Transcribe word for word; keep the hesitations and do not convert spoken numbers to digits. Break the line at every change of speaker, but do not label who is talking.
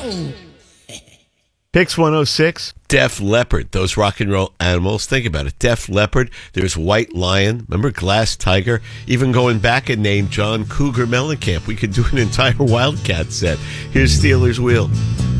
Pix one oh six.
Def Leppard, those rock and roll animals. Think about it. Def Leppard, there's White Lion, remember Glass Tiger? Even going back and name John Cougar Mellencamp. We could do an entire Wildcat set. Here's Steelers Wheel.